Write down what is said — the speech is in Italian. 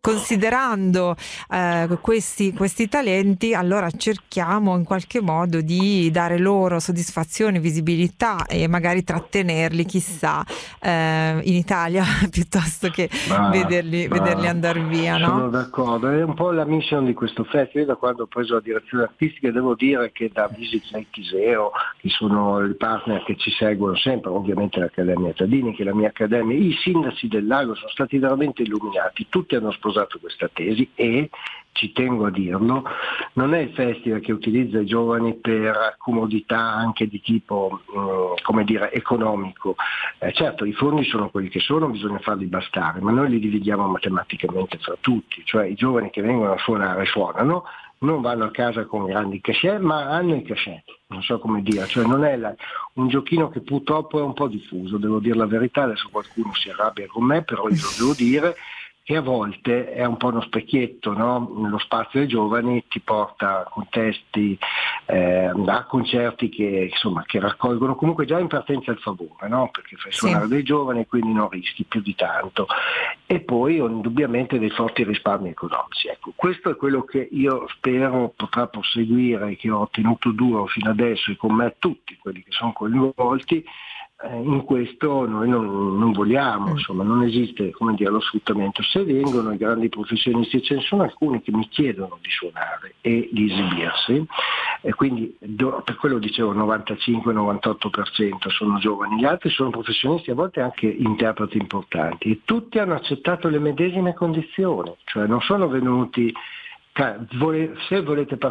considerando questi talenti, allora cerchiamo in qualche modo di dare loro soddisfazione, visibilità e magari trattenerli, chissà, in Italia piuttosto che vederli andare via, no? Sono d'accordo, è un po' la mission di questo festival. Da quando ho preso la direzione artistica devo dire che da Visit Lake Iseo, che sono i partner che ci seguono sempre, ovviamente l'Accademia Tadini, che è la mia accademia, i sindaci del lago sono stati veramente illuminati, tutti hanno sposato questa tesi e, ci tengo a dirlo, non è il festival che utilizza i giovani per comodità anche di tipo economico. Certo, i fondi sono quelli che sono, bisogna farli bastare, ma noi li dividiamo matematicamente fra tutti, cioè i giovani che vengono a suonano, non vanno a casa con grandi cachet, ma hanno i cachet, non so come dire, cioè non è un giochino che purtroppo è un po' diffuso, devo dire la verità, adesso qualcuno si arrabbia con me, però io lo devo dire, che a volte è un po' uno specchietto, no? Lo spazio dei giovani ti porta a contesti, a concerti che raccolgono comunque già in partenza il favore, no? Perché fai suonare dei giovani, quindi non rischi più di tanto, e poi indubbiamente dei forti risparmi economici. Ecco, questo è quello che io spero potrà proseguire, che ho tenuto duro fino adesso e con me tutti quelli che sono coinvolti. In questo noi non vogliamo, insomma, non esiste lo sfruttamento. Se vengono i grandi professionisti, ce ne sono alcuni che mi chiedono di suonare e di esibirsi, e quindi per quello dicevo 95-98% sono giovani, gli altri sono professionisti, a volte anche interpreti importanti, e tutti hanno accettato le medesime condizioni, cioè non sono venuti, se volete